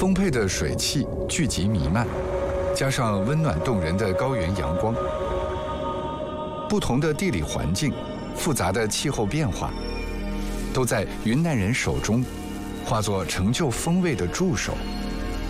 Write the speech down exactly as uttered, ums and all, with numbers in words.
丰沛的水汽聚集弥漫，加上温暖动人的高原阳光，不同的地理环境、复杂的气候变化，都在云南人手中化作成就风味的助手。